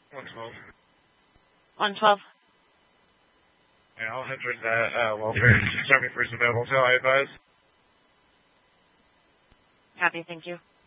112. 112. Yeah, I'll head towards that welfare. Start me first available, so I advise. Copy, thank you.